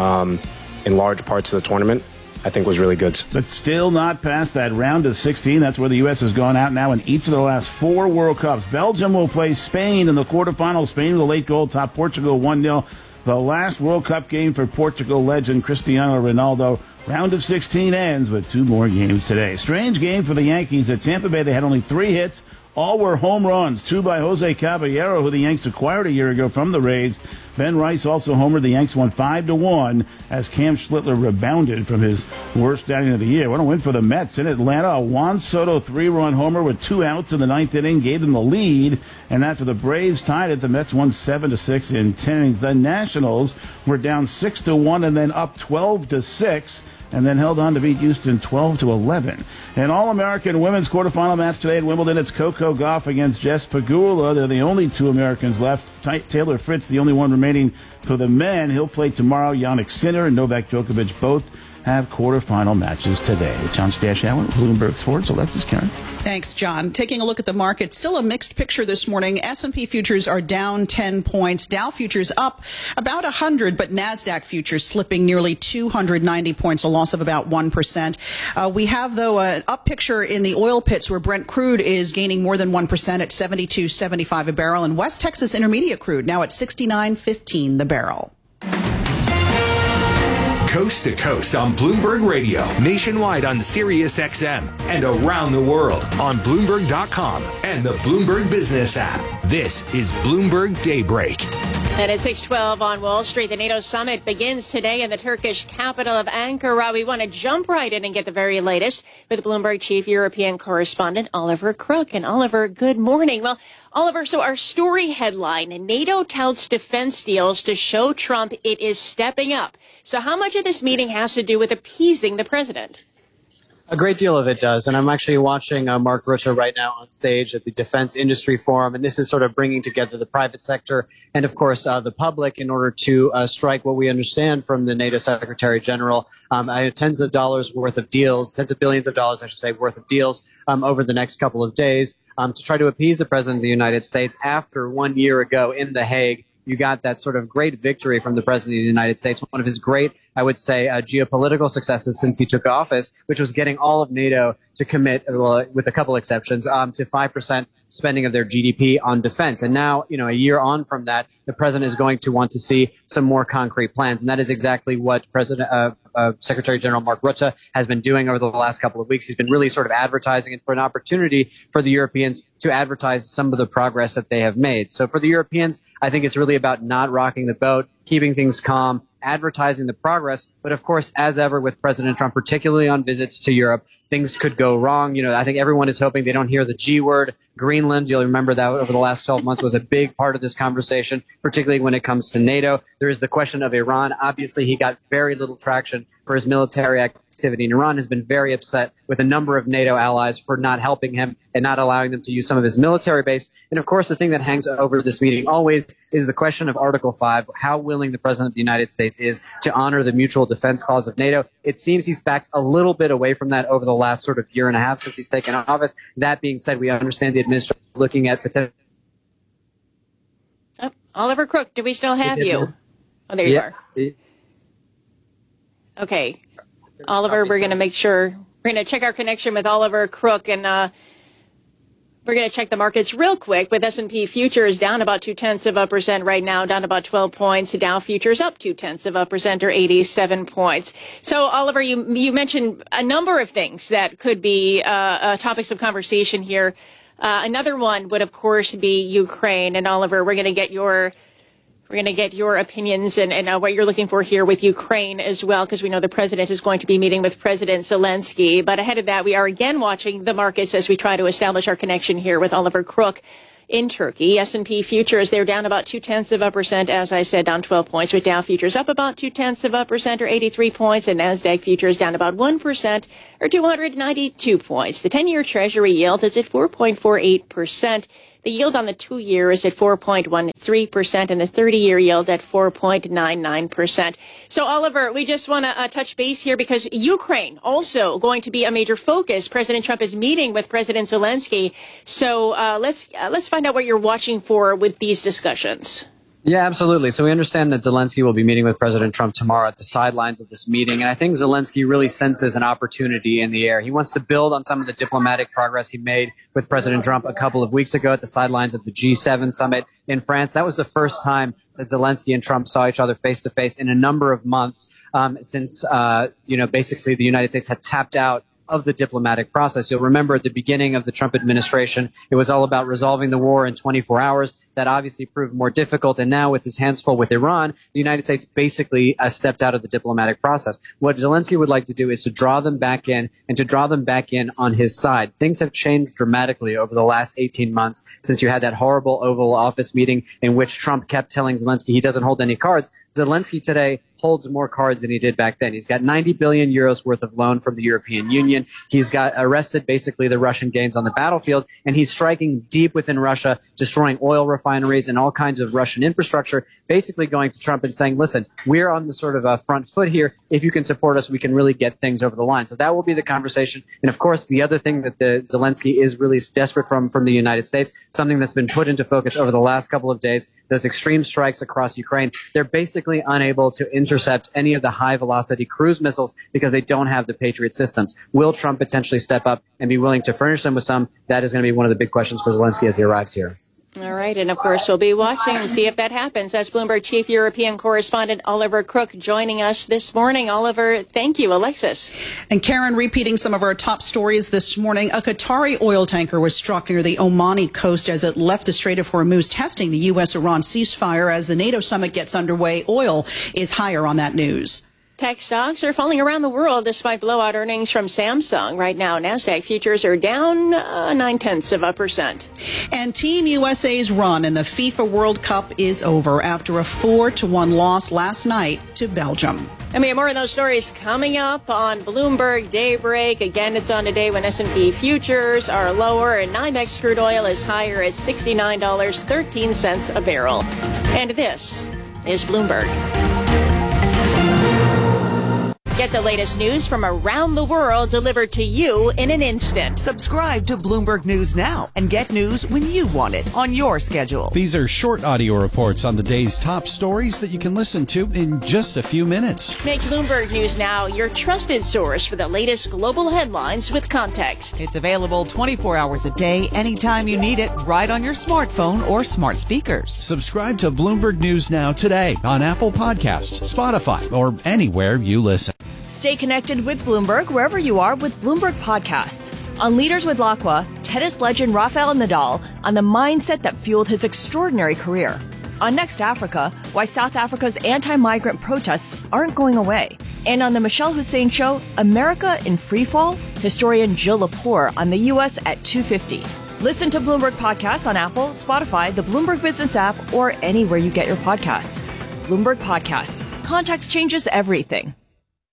in large parts of the tournament, I think was really good. But still not past that round of 16. That's where the U.S. has gone out now in each of the last 4 World Cups. Belgium will play Spain in the quarterfinals. Spain with a late goal, top Portugal 1-0. The last World Cup game for Portugal legend Cristiano Ronaldo. Round of 16 ends with 2 more games today. Strange game for the Yankees at Tampa Bay. They had only 3 hits. All were home runs, 2 by Jose Caballero, who the Yanks acquired a year ago from the Rays. Ben Rice also homered. The Yanks won 5-1 as Cam Schlittler rebounded from his worst outing of the year. What a win for the Mets in Atlanta. A Juan Soto 3-run homer with 2 outs in the 9th inning gave them the lead. And after the Braves tied it, the Mets won 7-6 in 10 innings. The Nationals were down 6-1 and then up 12-6. And then held on to beat Houston 12-11. An All-American women's quarterfinal match today at Wimbledon. It's Coco Gauff against Jess Pegula. They're the only 2 Americans left. Taylor Fritz, the only one remaining for the men. He'll play tomorrow. Jannik Sinner and Novak Djokovic both have quarterfinal matches today. John Stashower, Bloomberg Sports. Alexis Karen. Thanks, John. Taking a look at the market, still a mixed picture this morning. S&P futures are down 10 points. Dow futures up about 100, but NASDAQ futures slipping nearly 290 points, a loss of about 1%. We have, though, an up picture in the oil pits where Brent crude is gaining more than 1% at $72.75 a barrel, and West Texas Intermediate crude now at $69.15 the barrel. Coast to coast on Bloomberg Radio, nationwide on Sirius XM, and around the world on Bloomberg.com and the Bloomberg Business app. This is Bloomberg Daybreak. And at 6:12 on Wall Street, the NATO summit begins today in the Turkish capital of Ankara. We want to jump right in and get the very latest with Bloomberg Chief European Correspondent Oliver Crook. And Oliver, good morning. Well, Oliver, so our story headline, NATO touts defense deals to show Trump it is stepping up. So how much of this meeting has to do with appeasing the president? A great deal of it does. And I'm actually watching Mark Rutte right now on stage at the Defense Industry Forum. And this is sort of bringing together the private sector and, of course, the public in order to strike what we understand from the NATO Secretary General. Tens of dollars worth of deals, tens of billions of dollars, I should say, worth of deals over the next couple of days to try to appease the President of the United States. After 1 year ago in The Hague, you got that sort of great victory from the President of the United States, one of his great, I would say, geopolitical successes since he took office, which was getting all of NATO to commit, well, with a couple exceptions, to 5% spending of their GDP on defense. And now, a year on from that, the president is going to want to see some more concrete plans. And that is exactly what Secretary General Mark Rutte has been doing over the last couple of weeks. He's been really sort of advertising it for an opportunity for the Europeans to advertise some of the progress that they have made. So for the Europeans, I think it's really about not rocking the boat, keeping things calm, advertising the progress. But of course, as ever with President Trump, particularly on visits to Europe, things could go wrong. I think everyone is hoping they don't hear the G word. Greenland, you'll remember that over the last 12 months was a big part of this conversation, particularly when it comes to NATO. There is the question of Iran. Obviously, he got very little traction for his military activity in Iran, has been very upset with a number of NATO allies for not helping him and not allowing them to use some of his military base. And of course, the thing that hangs over this meeting always is the question of Article 5, how willing the President of the United States is to honor the mutual defense clause of NATO. It seems he's backed a little bit away from that over the last sort of year and a half since he's taken office. That being said, we understand the administration is looking at potential. Oh, Oliver Crook, do we still have you? Oh, there you are. Okay. Oliver, we're going to make sure, we're going to check our connection with Oliver Crook, and we're going to check the markets real quick with S&P futures down about 0.2% right now, down about 12 points. Dow futures up 0.2% or 87 points. So, Oliver, you mentioned a number of things that could be topics of conversation here. Another one would, of course, be Ukraine. And Oliver, we're going to get your opinions and what you're looking for here with Ukraine as well, because we know the president is going to be meeting with President Zelensky. But ahead of that, we are again watching the markets as we try to establish our connection here with Oliver Crook in Turkey. S&P futures, they're down about 0.2%, as I said, down 12 points, with Dow futures up about 0.2% or 83 points, and NASDAQ futures down about 1% or 292 points. The 10-year Treasury yield is at 4.48%. The yield on the 2-year is at 4.13%, and the 30-year yield at 4.99%. So, Oliver, we just want to touch base here because Ukraine also going to be a major focus. President Trump is meeting with President Zelensky. So let's find out what you're watching for with these discussions. Yeah, absolutely. So we understand that Zelensky will be meeting with President Trump tomorrow at the sidelines of this meeting. And I think Zelensky really senses an opportunity in the air. He wants to build on some of the diplomatic progress he made with President Trump a couple of weeks ago at the sidelines of the G7 summit in France. That was the first time that Zelensky and Trump saw each other face to face in a number of months since, basically the United States had tapped out of the diplomatic process. You'll remember at the beginning of the Trump administration, it was all about resolving the war in 24 hours. That obviously proved more difficult. And now with his hands full with Iran, the United States basically stepped out of the diplomatic process. What Zelensky would like to do is to draw them back in and to draw them back in on his side. Things have changed dramatically over the last 18 months since you had that horrible Oval Office meeting in which Trump kept telling Zelensky he doesn't hold any cards. Zelensky today holds more cards than he did back then. He's got 90 billion euros worth of loan from the European Union. He's got arrested basically the Russian gains on the battlefield, and he's striking deep within Russia, destroying oil refineries and all kinds of Russian infrastructure, basically going to Trump and saying, listen, we're on the sort of front foot here. If you can support us, we can really get things over the line. So that will be the conversation. And of course, the other thing that the Zelensky is really desperate from the United States, something that's been put into focus over the last couple of days, those extreme strikes across Ukraine. They're basically unable to intercept any of the high-velocity cruise missiles because they don't have the Patriot systems. Will Trump potentially step up and be willing to furnish them with some? That is going to be one of the big questions for Zelensky as he arrives here. All right, and of course we'll be watching and see if that happens. That's Bloomberg Chief European Correspondent Oliver Crook joining us this morning. Oliver, thank you. Alexis. And Karen, repeating some of our top stories this morning, a Qatari oil tanker was struck near the Omani coast as it left the Strait of Hormuz, testing the U.S.-Iran ceasefire. As the NATO summit gets underway, oil is higher on that news. Tech stocks are falling around the world despite blowout earnings from Samsung. Right now, NASDAQ futures are down 0.9%. And Team USA's run in the FIFA World Cup is over after a 4-1 loss last night to Belgium. And we have more of those stories coming up on Bloomberg Daybreak. Again, it's on a day when S&P futures are lower and NYMEX crude oil is higher at $69.13 a barrel. And this is Bloomberg. Get the latest news from around the world delivered to you in an instant. Subscribe to Bloomberg News now and get news when you want it on your schedule. These are short audio reports on the day's top stories that you can listen to in just a few minutes. Make Bloomberg News Now your trusted source for the latest global headlines with context. It's available 24 hours a day, anytime you need it, right on your smartphone or smart speakers. Subscribe to Bloomberg News Now today on Apple Podcasts, Spotify, or anywhere you listen. Stay connected with Bloomberg wherever you are with Bloomberg Podcasts. On Leaders with Lacqua, tennis legend Rafael Nadal on the mindset that fueled his extraordinary career. On Next Africa, why South Africa's anti-migrant protests aren't going away. And on the Michelle Hussein Show, America in Freefall, historian Jill Lepore on the U.S. at 2:50. Listen to Bloomberg Podcasts on Apple, Spotify, the Bloomberg Business app, or anywhere you get your podcasts. Bloomberg Podcasts. Context changes everything.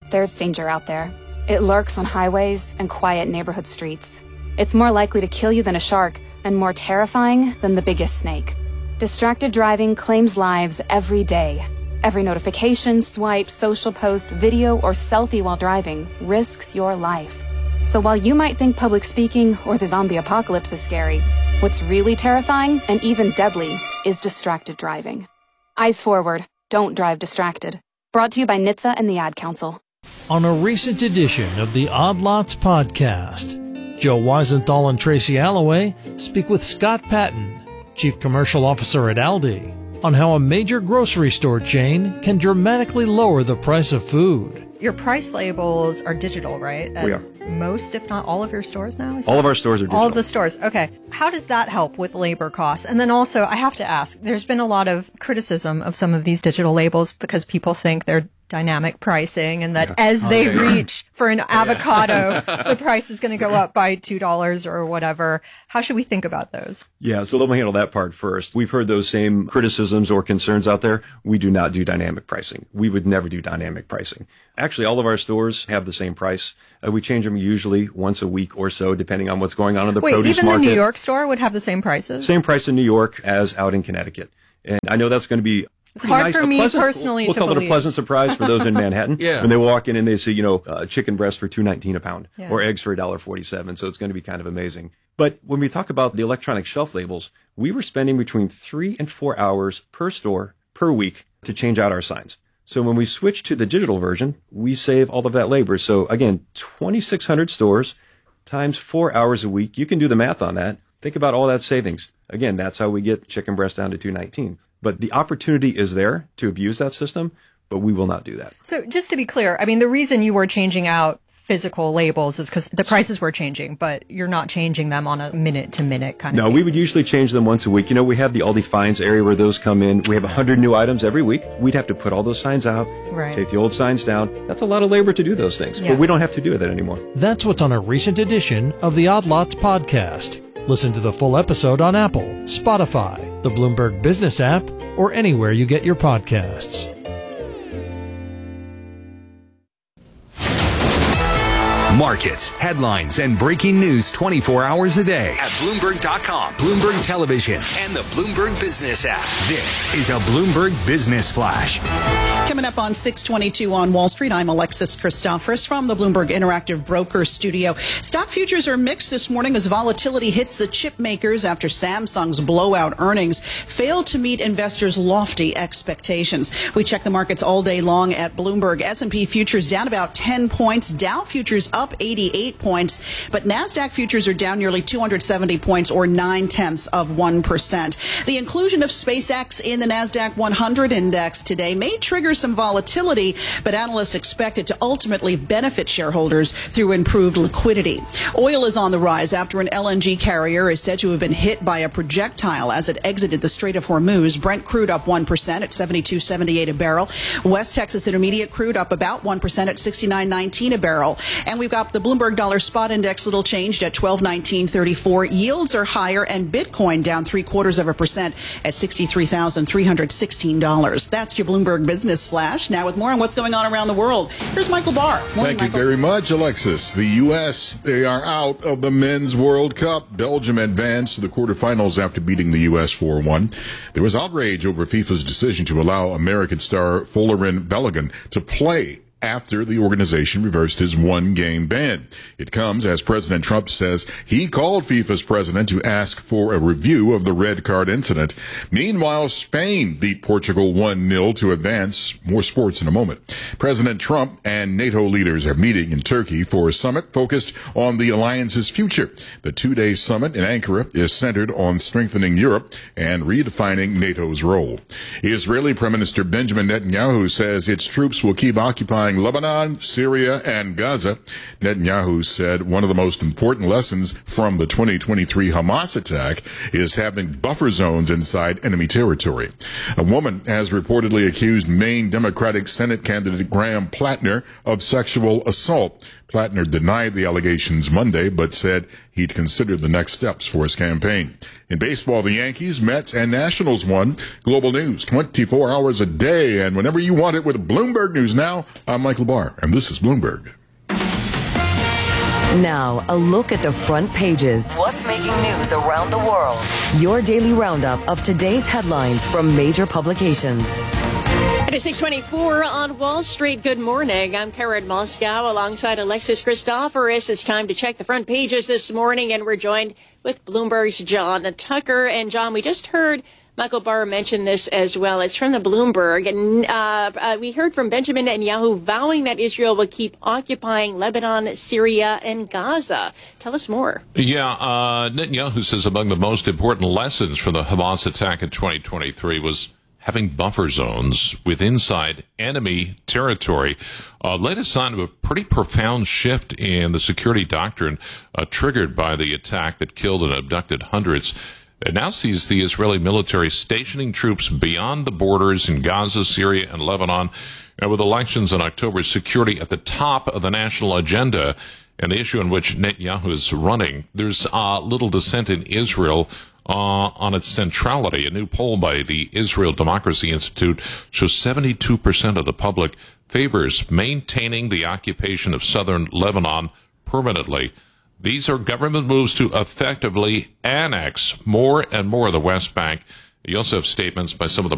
There's danger out there. It lurks on highways and quiet neighborhood streets. It's more likely to kill you than a shark, and more terrifying than the biggest snake. Distracted driving claims lives every day. Every notification, swipe, social post, video, or selfie while driving risks your life. So while you might think public speaking or the zombie apocalypse is scary, what's really terrifying and even deadly is distracted driving. Eyes forward. Don't drive distracted. Brought to you by NHTSA and the Ad Council. On a recent edition of the Odd Lots podcast, Joe Weisenthal and Tracy Alloway speak with Scott Patton, Chief Commercial Officer at Aldi, on how a major grocery store chain can dramatically lower the price of food. Your price labels are digital, right? We are. Most, if not all of your stores now? All of our stores are digital. All of the stores. Okay. How does that help with labor costs? And then also, I have to ask, there's been a lot of criticism of some of these digital labels because people think they're dynamic pricing and that as they reach for an avocado, the price is going to go up by $2 or whatever. How should we think about those? Yeah, so let me handle that part first. We've heard those same criticisms or concerns out there. We do not do dynamic pricing. We would never do dynamic pricing. Actually, all of our stores have the same price. We change them usually once a week or so, depending on what's going on in the produce market. Even the New York store would have the same prices? Same price in New York as out in Connecticut. And I know that's going to be it's hard for me personally to believe. We'll call it a pleasant surprise for those in Manhattan. When they walk in and they see, chicken breast for $2.19 a pound or eggs for $1.47. So it's going to be kind of amazing. But when we talk about the electronic shelf labels, we were spending between 3 and 4 hours per store per week to change out our signs. So when we switch to the digital version, we save all of that labor. So again, 2,600 stores times 4 hours a week. You can do the math on that. Think about all that savings. Again, that's how we get chicken breast down to $2.19. But the opportunity is there to abuse that system, but we will not do that. So just to be clear, I mean, the reason you were changing out physical labels is because the prices were changing, but you're not changing them on a minute-to-minute kind of basis. No, we would usually change them once a week. We have the Aldi Finds area where those come in. We have 100 new items every week. We'd have to put all those signs out, take the old signs down. That's a lot of labor to do those things, but we don't have to do that anymore. That's what's on a recent edition of the Odd Lots podcast. Listen to the full episode on Apple, Spotify, the Bloomberg Business app, or anywhere you get your podcasts. Markets, headlines, and breaking news 24 hours a day at Bloomberg.com, Bloomberg Television, and the Bloomberg Business app. This is a Bloomberg Business Flash. Coming up on 622 on Wall Street, I'm Alexis Christoforous from the Bloomberg Interactive Broker Studio. Stock futures are mixed this morning as volatility hits the chip makers after Samsung's blowout earnings failed to meet investors' lofty expectations. We check the markets all day long at Bloomberg. S&P futures down about 10 points. Dow futures up 88 points, but NASDAQ futures are down nearly 270 points or 0.9%. The inclusion of SpaceX in the NASDAQ 100 index today may trigger some volatility, but analysts expect it to ultimately benefit shareholders through improved liquidity. Oil is on the rise after an LNG carrier is said to have been hit by a projectile as it exited the Strait of Hormuz. Brent crude up 1% at $72.78 a barrel. West Texas Intermediate crude up about 1% at $69.19 a barrel. And we've got the Bloomberg Dollar Spot Index little changed at 1219.34. Yields are higher, and Bitcoin down 0.75% at $63,316. That's your Bloomberg Business Flash. Now with more on what's going on around the world, here's Michael Barr. Thank you very much, Alexis. The U.S., they are out of the Men's World Cup. Belgium advanced to the quarterfinals after beating the U.S. 4-1. There was outrage over FIFA's decision to allow American star Folarin Balogun to play after the organization reversed his one-game ban. It comes as President Trump says he called FIFA's president to ask for a review of the red card incident. Meanwhile, Spain beat Portugal 1-0 to advance. More sports in a moment. President Trump and NATO leaders are meeting in Turkey for a summit focused on the alliance's future. The two-day summit in Ankara is centered on strengthening Europe and redefining NATO's role. Israeli Prime Minister Benjamin Netanyahu says its troops will keep occupying Lebanon, Syria, and Gaza. Netanyahu said one of the most important lessons from the 2023 Hamas attack is having buffer zones inside enemy territory. A woman has reportedly accused Maine Democratic Senate candidate Graham Plattner of sexual assault. Plattner denied the allegations Monday, but said he'd consider the next steps for his campaign. In baseball, the Yankees, Mets, and Nationals won. Global news 24 hours a day, and whenever you want it with Bloomberg News Now, I'm Michael Barr, and this is Bloomberg. Now, a look at the front pages. What's making news around the world? Your daily roundup of today's headlines from major publications. It is 6:24 on Wall Street. Good morning. I'm Karen Moscow alongside Alexis Christoforous. It's time to check the front pages this morning, and we're joined with Bloomberg's John Tucker. And John, we just heard Michael Barr mention this as well. It's from the Bloomberg. And we heard from Benjamin Netanyahu vowing that Israel will keep occupying Lebanon, Syria, and Gaza. Tell us more. Yeah, Netanyahu says among the most important lessons from the Hamas attack in 2023 was having buffer zones with inside enemy territory. Latest sign of a pretty profound shift in the security doctrine triggered by the attack that killed and abducted hundreds. It now sees the Israeli military stationing troops beyond the borders in Gaza, Syria, and Lebanon. And with elections in October, security at the top of the national agenda and the issue in which Netanyahu is running, there's little dissent in Israel on its centrality. A new poll by the Israel Democracy Institute shows 72% of the public favors maintaining the occupation of southern Lebanon permanently. These are government moves to effectively annex more and more of the West Bank. You also have statements by some of the